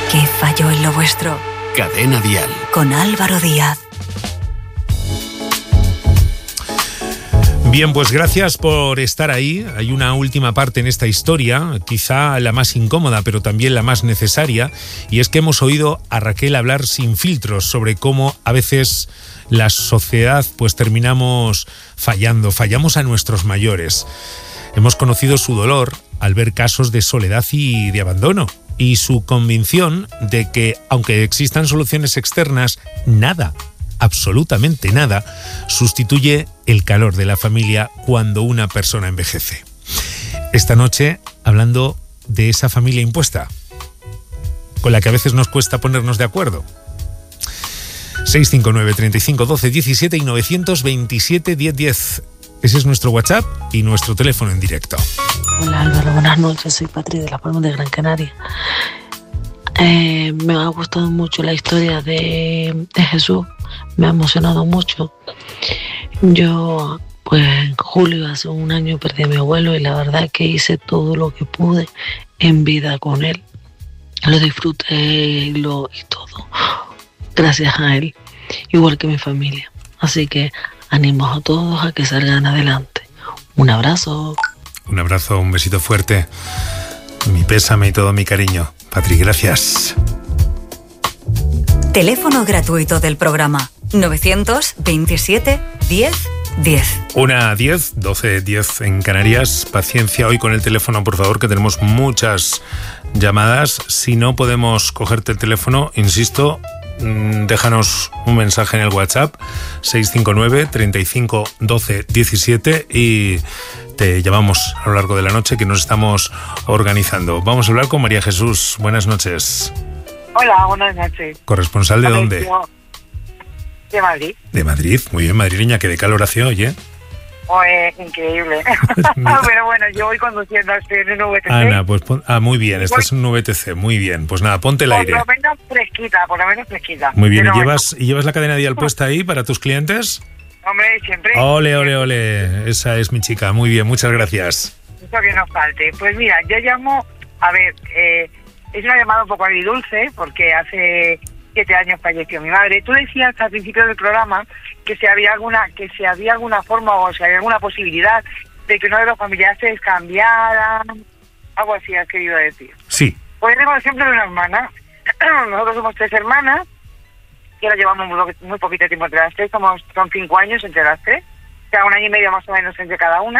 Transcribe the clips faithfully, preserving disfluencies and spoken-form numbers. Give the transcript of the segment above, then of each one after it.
¿Qué falló en lo vuestro? Cadena Dial. Con Álvaro Díaz. Bien, pues gracias por estar ahí. Hay una última parte en esta historia, quizá la más incómoda, pero también la más necesaria, y es que hemos oído a Raquel hablar sin filtros sobre cómo a veces la sociedad pues terminamos fallando, fallamos a nuestros mayores. Hemos conocido su dolor al ver casos de soledad y de abandono, y su convicción de que, aunque existan soluciones externas, nada, absolutamente nada, sustituye el calor de la familia cuando una persona envejece. Esta noche, hablando de esa familia impuesta, con la que a veces nos cuesta ponernos de acuerdo. seis cinco nueve, treinta y cinco, doce, diecisiete y novecientos veintisiete, diez, diez. Ese es nuestro WhatsApp y nuestro teléfono en directo. Hola Álvaro, buenas noches, soy Patri de Las Palmas de Gran Canaria. Eh, me ha gustado mucho la historia de, de Jesús, me ha emocionado mucho. Yo, pues en julio, hace un año, perdí a mi abuelo y la verdad es que hice todo lo que pude en vida con él. Lo disfruté y, lo, y todo, gracias a él, igual que mi familia. Así que animo a todos a que salgan adelante. Un abrazo. Un abrazo, un besito fuerte. Mi pésame y todo mi cariño. Patri, gracias. Teléfono gratuito del programa novecientos veintisiete, diez, diez. Una diez, doce, diez en Canarias. Paciencia hoy con el teléfono, por favor, que tenemos muchas llamadas. Si no podemos cogerte el teléfono, insisto, déjanos un mensaje en el WhatsApp seis cinco nueve, treinta y cinco, doce, diecisiete y te llamamos a lo largo de la noche, que nos estamos organizando. Vamos a hablar con María Jesús. Buenas noches. Hola, buenas noches. ¿Corresponsal de dónde? De Madrid. De Madrid, muy bien, madrileña, que de calor hace hoy, ¿eh? Pues increíble. Pero bueno, yo voy conduciendo, estoy en un V T C. Ana, pues pon... ah, muy bien, estás en un V T C, muy bien. Pues nada, ponte el aire. Por lo menos fresquita, por lo menos fresquita. Muy bien, Pero ¿y llevas, bueno. ¿y llevas la cadena Dial puesta ahí para tus clientes? Hombre, siempre. Ole, ole, ole, esa es mi chica, muy bien, muchas gracias. Eso que nos falte. Pues mira, yo llamo, a ver, eh, es una llamada un poco agridulce, porque hace siete años falleció mi madre. Tú decías al principio del programa que si había alguna, que si había alguna forma o si había alguna posibilidad de que uno de los familiares cambiara, algo así has querido decir. Sí. Pues tengo el ejemplo de una hermana. Nosotros somos tres hermanas, que ahora llevamos muy, muy poquito tiempo entre las tres, somos, son cinco años entre las tres, o sea, un año y medio más o menos entre cada una.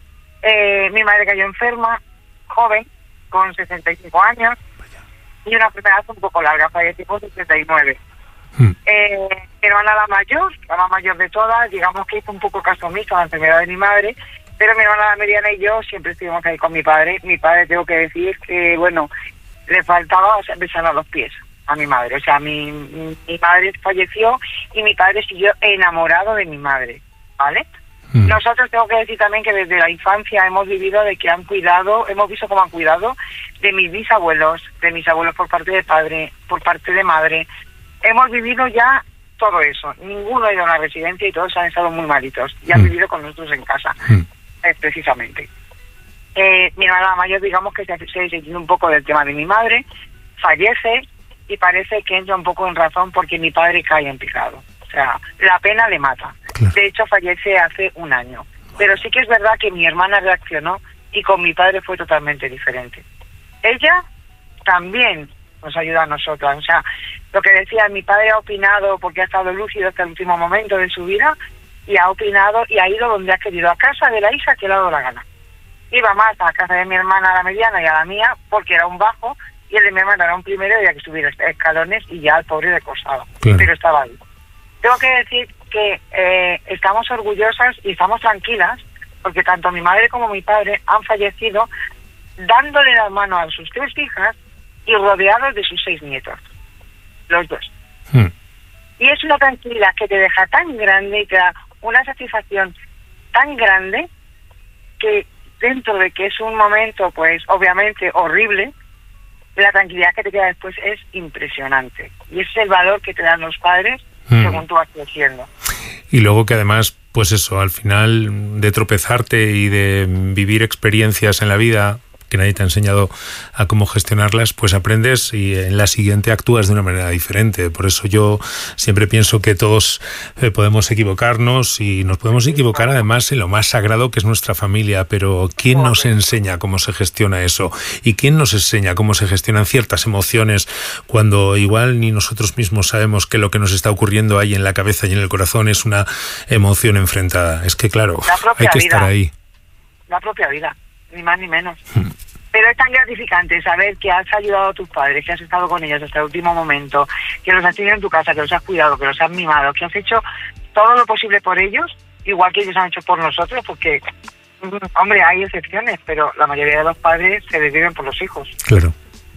Eh, mi madre cayó enferma, joven, con sesenta y cinco años, y una enfermedad un poco larga, falleció con sesenta y nueve. Hmm. Eh, mi hermana la mayor, la más mayor de todas, digamos que hizo un poco caso omiso a la enfermedad de mi madre, pero mi hermana la mediana y yo siempre estuvimos ahí con mi padre. Mi padre, tengo que decir que, bueno, le faltaba, o sea, besarle a los pies a mi madre. O sea, mi, mi, mi madre falleció y mi padre siguió enamorado de mi madre, ¿vale? Mm. Nosotros tengo que decir también que desde la infancia hemos vivido de que han cuidado, hemos visto cómo han cuidado de mis bisabuelos, de mis abuelos por parte de padre, por parte de madre. Hemos vivido ya todo eso. Ninguno ha ido a una residencia y todos han estado muy malitos y han mm. vivido con nosotros en casa, mm. eh, precisamente. Eh, mi hermana mayor, digamos que se ha desentiendo un poco del tema de mi madre, fallece y parece que entra un poco en razón porque mi padre cae en picado. O sea, la pena le mata. Claro. De hecho, fallece hace un año. Pero sí que es verdad que mi hermana reaccionó y con mi padre fue totalmente diferente. Ella también nos ayuda a nosotras. O sea, lo que decía, mi padre ha opinado porque ha estado lúcido hasta el último momento de su vida y ha opinado y ha ido donde ha querido, a casa de la hija que le ha dado la gana. Iba más a la casa de mi hermana, a la mediana, y a la mía, porque era un bajo, y el de mi hermana era un primero, y había que subir escalones, y ya el pobre de costado. Claro. Pero estaba ahí. Tengo que decir que eh, estamos orgullosas y estamos tranquilas, porque tanto mi madre como mi padre han fallecido dándole la mano a sus tres hijas y rodeados de sus seis nietos, los dos. Hmm. Y es una tranquilidad que te deja tan grande y te da una satisfacción tan grande que dentro de que es un momento, pues, obviamente horrible, la tranquilidad que te queda después es impresionante. Y ese es el valor que te dan los padres mm. según tú vas creciendo. Y luego que además, pues eso, al final de tropezarte y de vivir experiencias en la vida que nadie te ha enseñado a cómo gestionarlas, pues aprendes y en la siguiente actúas de una manera diferente. Por eso yo siempre pienso que todos eh, podemos equivocarnos y nos podemos equivocar además en lo más sagrado que es nuestra familia, pero ¿quién nos enseña cómo se gestiona eso? ¿Y quién nos enseña cómo se gestionan ciertas emociones cuando igual ni nosotros mismos sabemos que lo que nos está ocurriendo ahí en la cabeza y en el corazón es una emoción enfrentada? Es que claro, hay que vida. estar ahí. La propia vida, ni más ni menos. Hmm. Pero es tan gratificante saber que has ayudado a tus padres, que has estado con ellos hasta el último momento, que los has tenido en tu casa, que los has cuidado, que los has mimado, que has hecho todo lo posible por ellos, igual que ellos han hecho por nosotros, porque, hombre, hay excepciones, pero la mayoría de los padres se desviven por los hijos. Claro,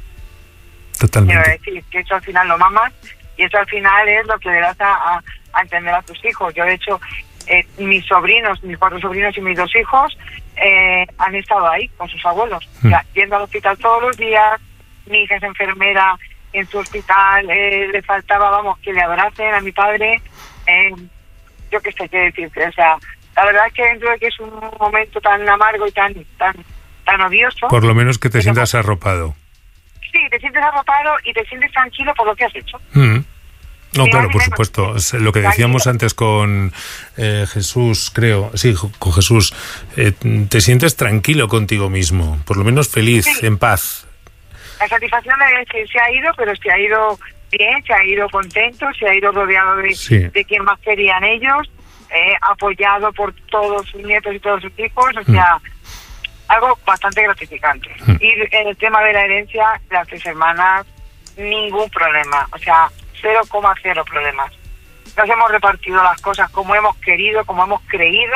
totalmente. Quiero decir que eso al final lo mamas y eso al final es lo que le das a, a, a entender a tus hijos. Yo, de hecho, eh, mis sobrinos, mis cuatro sobrinos y mis dos hijos, Eh, han estado ahí con sus abuelos, mm. ya, yendo al hospital todos los días. Mi hija es enfermera en su hospital, eh, le faltaba, vamos, que le adorasen a mi padre. Eh, yo qué sé qué decirte, o sea, la verdad es que dentro de que es un momento tan amargo y tan tan tan odioso, por lo menos que te sientas arropado. Sí, te sientes arropado y te sientes tranquilo por lo que has hecho. Mm. No, claro, por supuesto. Lo que decíamos antes con eh, Jesús, creo, sí, con Jesús, eh, te sientes tranquilo contigo mismo, por lo menos feliz, sí. en paz. La satisfacción es que se ha ido, pero se ha ido bien, se ha ido contento, se ha ido rodeado de, sí. de quien más querían ellos, eh, apoyado por todos sus nietos y todos sus hijos, o sea, mm. algo bastante gratificante. Mm. Y en el tema de la herencia, las tres hermanas, ningún problema, o sea, cero coma cero problemas. Nos hemos repartido las cosas como hemos querido, como hemos creído.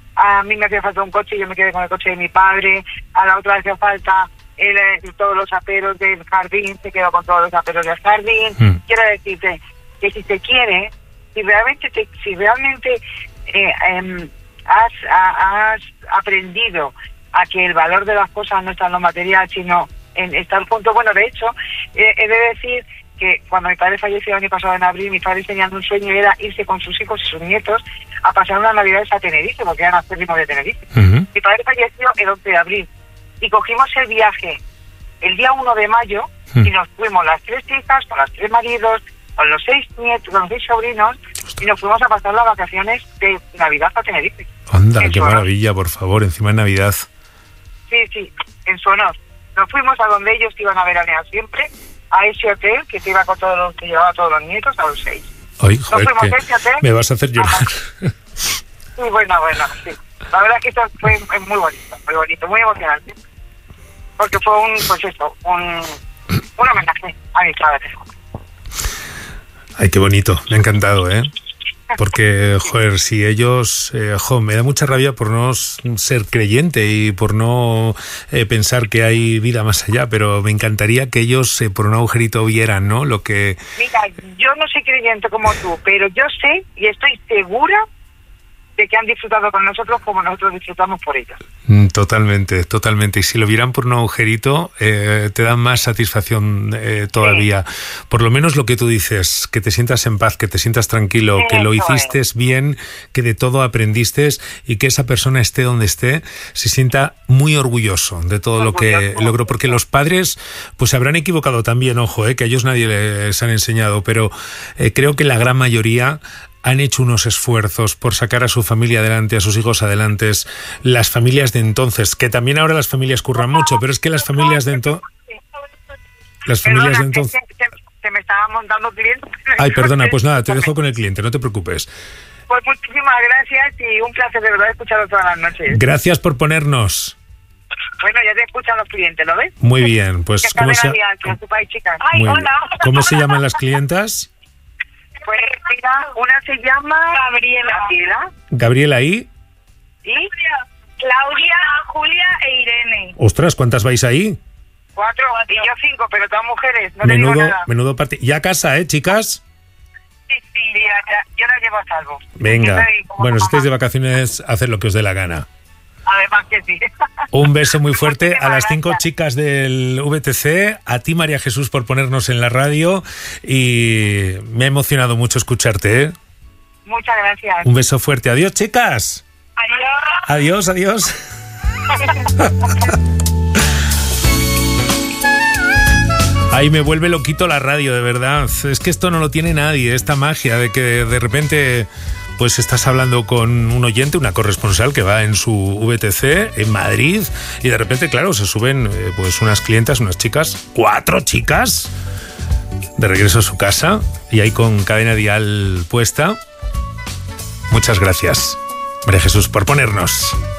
A mí me hacía falta un coche y yo me quedé con el coche de mi padre. A la otra le hacía falta el, todos los aperos del jardín, se quedó con todos los aperos del jardín. Mm. Quiero decirte que si te quiere, si realmente te, si realmente eh, eh, has, a, has aprendido a que el valor de las cosas no está en lo material, sino en estar juntos. Bueno, de hecho, eh, he de decir que cuando mi padre falleció el año pasado en abril, mis padres tenían un sueño y era irse con sus hijos y sus nietos a pasar unas navidades a Tenerife, porque eran acérrimos de Tenerife. Uh-huh. Mi padre falleció el once de abril y cogimos el viaje el día uno de mayo uh-huh. y nos fuimos las tres hijas, con los tres maridos, con los seis nietos, con los seis sobrinos, y nos fuimos a pasar las vacaciones de Navidad a Tenerife. Anda, qué maravilla, por favor, encima de Navidad. Sí, sí, en su honor. Nos fuimos a donde ellos iban a veranear siempre, a ese hotel que se iba con todos los que llevaba a todos los nietos, a los seis. Ay, joder, Nos fuimos a ese hotel. Me vas a hacer llorar. Sí, bueno, bueno, sí. La verdad es que esto fue muy bonito, muy bonito, muy emocionante. Porque fue un, pues eso, un, un homenaje a mis padres. Ay, qué bonito, me ha encantado, ¿eh? Porque, joder, si ellos... Eh, jo, me da mucha rabia por no ser creyente y por no eh, pensar que hay vida más allá, pero me encantaría que ellos eh, por un agujerito vieran, ¿no? Lo que... Mira, yo no soy creyente como tú, pero yo sé y estoy segura de que han disfrutado con nosotros como nosotros disfrutamos por ellos. Totalmente, totalmente. Y si lo vieran por un agujerito, eh, te dan más satisfacción eh, todavía. Sí. Por lo menos lo que tú dices, que te sientas en paz, que te sientas tranquilo, sí, que lo hiciste es. bien, que de todo aprendiste y que esa persona esté donde esté, se sienta muy orgulloso de todo orgulloso. Lo que logró. Porque los padres pues se habrán equivocado también, ojo, eh, que a ellos nadie les han enseñado, pero eh, creo que la gran mayoría han hecho unos esfuerzos por sacar a su familia adelante, a sus hijos adelante. Las familias de entonces, que también ahora las familias curran mucho, pero es que las familias de entonces... Las familias de entonces... Se me estaba montando cliente. Ay, perdona, pues nada, te dejo con el cliente, no te preocupes. Pues muchísimas gracias y un placer de verdad escucharlo todas las noches. Gracias por ponernos. Bueno, ya te escuchan los clientes, ¿lo ves? Muy bien, pues... ¿Cómo se... Ay, hola. ¿Cómo se llaman las clientas? Pues mira, una se llama Gabriela. Gabriela. Gabriela y... ¿Y? Claudia, Julia e Irene. Ostras, ¿cuántas vais ahí? Cuatro, y yo cinco, pero todas mujeres. No menudo, te digo nada. Menudo partido. Ya a casa, ¿eh, chicas? Sí, sí, ya, yo la llevo a salvo. Venga, bueno, si estáis de vacaciones, haced lo que os dé la gana. Además que sí. Un beso muy fuerte a las cinco chicas del V T C, a ti, María Jesús, por ponernos en la radio, y me ha emocionado mucho escucharte, ¿eh? Muchas gracias. Un beso fuerte. Adiós, chicas. Adiós. Adiós, adiós. Ay, me vuelve loquito la radio, de verdad. Es que esto no lo tiene nadie, esta magia de que de repente pues estás hablando con un oyente, una corresponsal que va en su V T C en Madrid y de repente, claro, se suben eh, pues unas clientas, unas chicas, cuatro chicas, de regreso a su casa y ahí con Cadena Dial puesta. Muchas gracias, María Jesús, por ponernos.